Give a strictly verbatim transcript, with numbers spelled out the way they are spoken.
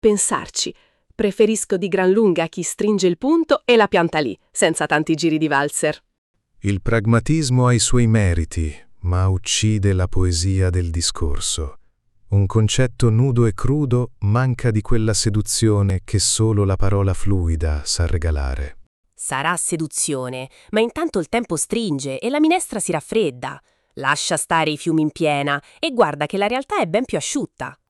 pensarci. Preferisco di gran lunga chi stringe il punto e la pianta lì, senza tanti giri di valzer. Il pragmatismo ha i suoi meriti, ma uccide la poesia del discorso. Un concetto nudo e crudo manca di quella seduzione che solo la parola fluida sa regalare. Sarà seduzione, ma intanto il tempo stringe e la minestra si raffredda. Lascia stare i fiumi in piena e guarda che la realtà è ben più asciutta.